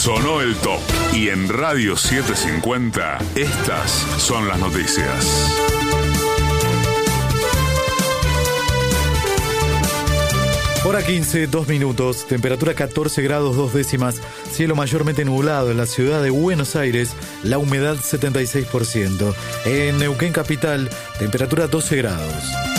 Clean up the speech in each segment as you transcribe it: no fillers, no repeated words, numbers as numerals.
Sonó el top. Y en Radio 750, estas son las noticias. Hora 15, 2 minutos, temperatura 14 grados 2 décimas, cielo mayormente nublado en la ciudad de Buenos Aires, la humedad 76%. En Neuquén capital, temperatura 12 grados.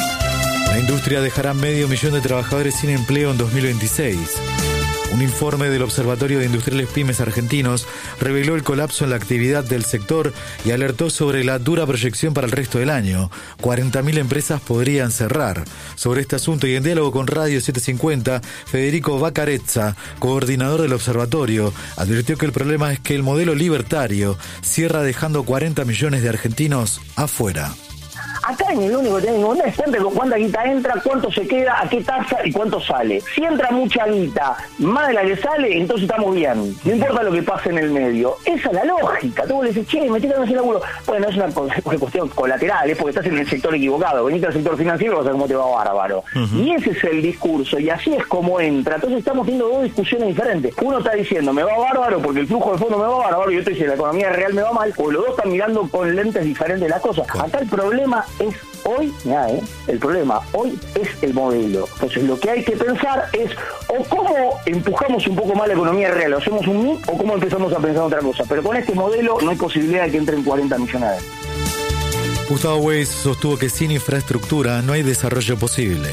La industria dejará 500.000 de trabajadores sin empleo en 2026. Un informe del Observatorio de Industriales Pymes Argentinos reveló el colapso en la actividad del sector y alertó sobre la dura proyección para el resto del año. 40.000 empresas podrían cerrar. Sobre este asunto y en diálogo con Radio 750, Federico Bacarezza, coordinador del observatorio, advirtió que el problema es que el modelo libertario cierra dejando 40 millones de argentinos afuera. Acá en el único que tenemos es siempre con cuánta guita entra, cuánto se queda, a qué tasa y cuánto sale. Si entra mucha guita, más de la que sale, entonces estamos bien. No importa lo que pase en el medio. Esa es la lógica. Tú le dices, che, metete en ese laburo. Bueno, es una cuestión colateral, es porque estás en el sector equivocado. Venite al sector financiero y vas a ver cómo te va bárbaro. Y ese es el discurso, y así es como entra. Entonces estamos teniendo dos discusiones diferentes. Uno está diciendo, me va bárbaro porque el flujo de fondo me va bárbaro, y otro dice, la economía real me va mal, o los dos están mirando con lentes diferentes las cosas. Acá el problema es hoy, el problema hoy es el modelo. Entonces lo que hay que pensar es o cómo empujamos un poco más la economía real, o hacemos un mix, o cómo empezamos a pensar otra cosa. Pero con este modelo no hay posibilidad de que entren 40 millones. Gustavo Weiss sostuvo que sin infraestructura no hay desarrollo posible.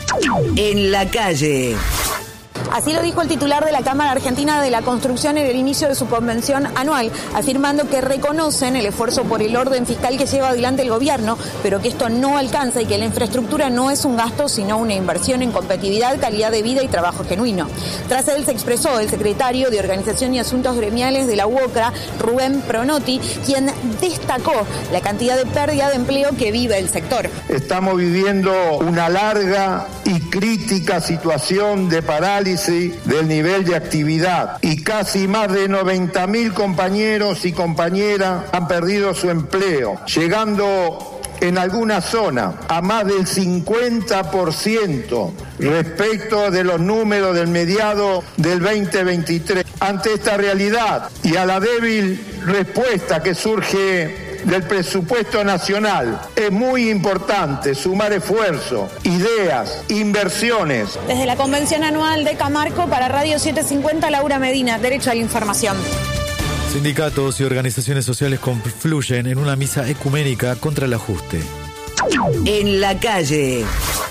En la calle. Así lo dijo el titular de la Cámara Argentina de la Construcción en el inicio de su convención anual, afirmando que reconocen el esfuerzo por el orden fiscal que lleva adelante el gobierno, pero que esto no alcanza y que la infraestructura no es un gasto, sino una inversión en competitividad, calidad de vida y trabajo genuino. Tras él se expresó el secretario de Organización y Asuntos Gremiales de la UOCRA, Rubén Pronotti, quien destacó la cantidad de pérdida de empleo que vive el sector. Estamos viviendo una larga y crítica situación de parálisis del nivel de actividad y casi más de 90.000 compañeros y compañeras han perdido su empleo, llegando en alguna zona a más del 50% respecto de los números del mediado del 2023. Ante esta realidad y a la débil respuesta que surge del presupuesto nacional, es muy importante sumar esfuerzos, ideas, inversiones. Desde la convención anual de Camarco para Radio 750, Laura Medina, Derecho a la Información. Sindicatos y organizaciones sociales confluyen en una misa ecuménica contra el ajuste. En la calle.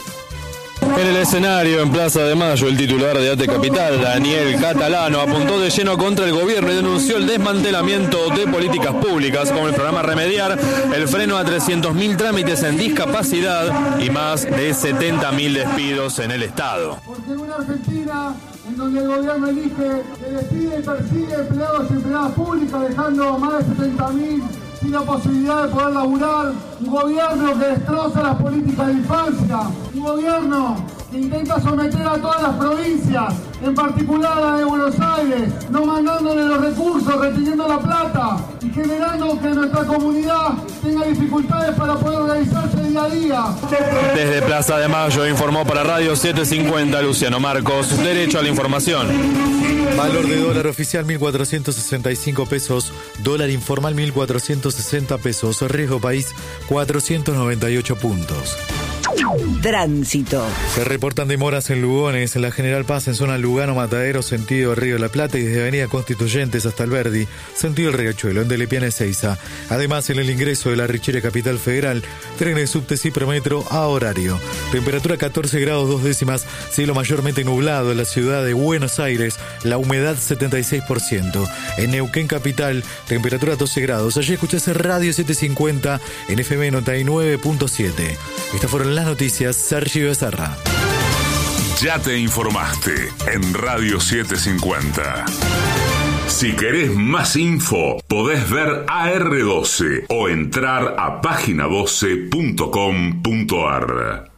En el escenario, en Plaza de Mayo, el titular de ATE Capital, Daniel Catalano, apuntó de lleno contra el gobierno y denunció el desmantelamiento de políticas públicas, como el programa Remediar, el freno a 300.000 trámites en discapacidad y más de 70.000 despidos en el Estado. Porque en una Argentina en donde el gobierno elige que despide y persigue empleados y empleadas públicas, dejando más de 70.000 sin la posibilidad de poder laburar, un gobierno que destroza las políticas de infancia, un gobierno que intenta someter a todas las provincias, en particular a la de Buenos Aires, no mandándole los recursos, reteniendo la plata y generando que nuestra comunidad tenga dificultades para poder organizarse día a día. Desde Plaza de Mayo informó para Radio 750 Luciano Marcos, Derecho a la Información. Valor de dólar oficial 1.465 pesos, dólar informal 1.460 pesos, riesgo país 498 puntos. Tránsito. Se reportan demoras en Lugones, en la General Paz, en zona Lugano Matadero, sentido Río de la Plata, y desde Avenida Constituyentes hasta Alberdi, sentido El Riachuelo, en Delepiane Ezeiza. Además, en el ingreso de la Richere Capital Federal, trenes subte Ciprometro a horario. Temperatura 14 grados 2 décimas, cielo mayormente nublado en la ciudad de Buenos Aires, la humedad 76%. En Neuquén Capital, temperatura 12 grados. Allí escuchaste Radio 750 en FM 99.7. Estas fueron las noticias. Sergio Becerra. Ya te informaste en Radio 750. Si querés más info, podés ver AR12 o entrar a página12.com.ar.